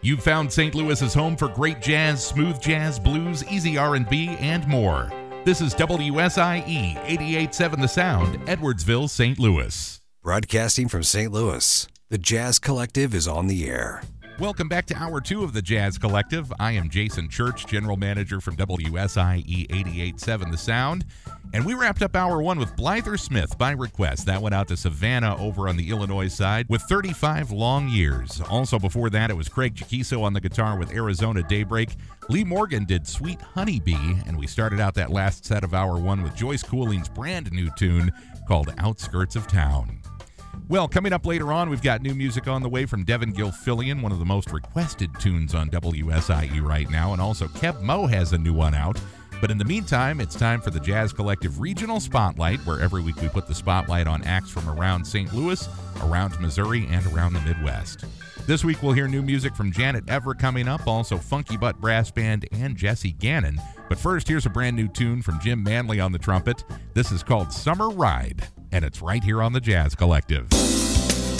You've found St. Louis's home for great jazz, smooth jazz, blues, easy R&B, and more. This is WSIE 88.7 The Sound, Edwardsville, St. Louis. Broadcasting from St. Louis, the Jazz Collective is on the air. Welcome back to Hour 2 of the Jazz Collective. I am Jason Church, General Manager from WSIE 88.7 The Sound. And we wrapped up Hour 1 with Blyther Smith by request. That went out to Savannah over on the Illinois side with 35 Long Years. Also before that, it was Craig Chiquiso on the guitar with Arizona Daybreak. Lee Morgan did Sweet Honeybee. And we started out that last set of Hour 1 with Joyce Cooling's brand new tune called Outskirts of Town. Well, coming up later on, we've got new music on the way from Devin Gilfillian, one of the most requested tunes on WSIE right now, and also Keb Mo has a new one out. But in the meantime, it's time for the Jazz Collective Regional Spotlight, where every week we put the spotlight on acts from around St. Louis, around Missouri, and around the Midwest. This week we'll hear new music from Janet Ever coming up, also Funky Butt Brass Band and Jesse Gannon. But first, here's a brand new tune from Jim Manley on the trumpet. This is called Summer Ride, and it's right here on the Jazz Collective.